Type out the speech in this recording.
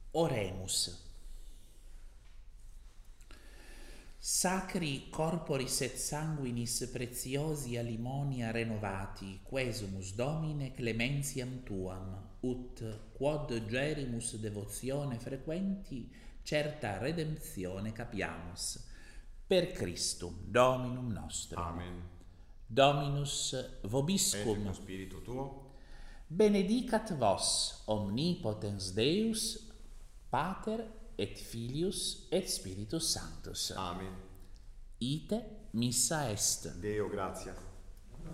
Oremus. Sacri corporis et sanguinis preciosia limonia renovati, quesumus Domine clementiam tuam, ut quod gerimus devotione frequenti, certa redemptione capiamus. Per Christum Dominum nostrum. Amen. Dominus Et vobiscum. con spiritu tuo. Benedicat vos omnipotens Deus, Pater et Filius et Spiritus Sanctus. Amen. Ite missa est. Deo gratia.